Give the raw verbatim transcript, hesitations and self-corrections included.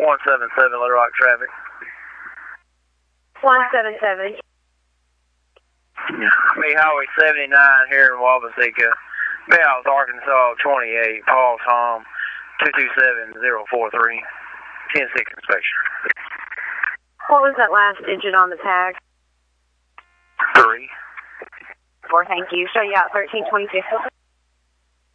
one seven seven, Little Rock traffic. one seven seven. Me, Highway seventy-nine here in Wabaseka. Bayhouse, Arkansas, twenty-eight, Paul Tom, two two seven zero four three, ten six inspection. What was that last digit on the tag? Three. Four, thank you. Show you out thirteen twenty-two.